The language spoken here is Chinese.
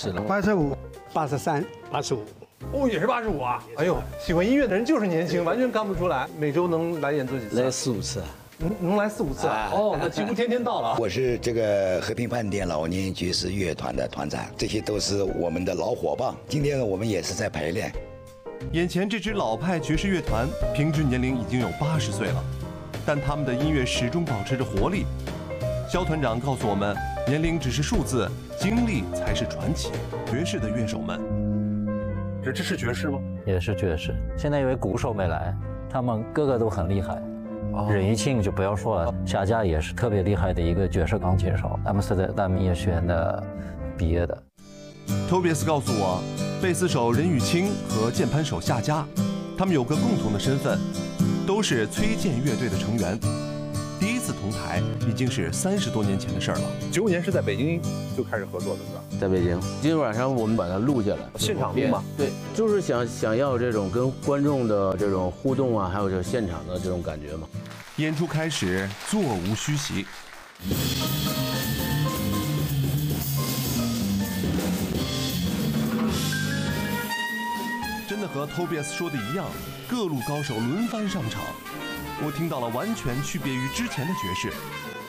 是了。 85、83、85。 哦，也是85啊！哎呦，喜欢音乐的人就是年轻，完全看不出来。每周能来演奏几次？ 来4、5次。 能来4、5次啊？哦，那几乎天天到了。 我是这个和平饭店老年爵士乐团的团长，这些都是我们的老伙伴。今天呢，我们也是在排练。 眼前这支老派爵士乐团，平均年龄已经有80岁了，但他们的音乐始终保持着活力。肖团长告诉我们，年龄只是数字，经历才是传奇。爵士的乐手们， 这是爵士吗？ 也是爵士。现在因为鼓手没来，他们个个都很厉害。任玉庆就不要说了，夏家也是特别厉害的一个爵士钢琴手，他们是在大明音乐学院的毕业的。 Tobias 告诉我，贝斯手任玉清和键盘手夏佳，他们有个共同的身份，都是崔健乐队的成员。第一次同台已经是30多年前的事儿了。 95年是在北京就开始合作的，是吧？ 在北京，今天晚上我们把它录下来， 现场录吗？ 对，就是想要这种跟观众的这种互动啊，还有就是现场的这种感觉嘛。 演出开始，座无虚席。真的和 Tobias 说的一样，各路高手轮番上场，我听到了完全区别于之前的爵士。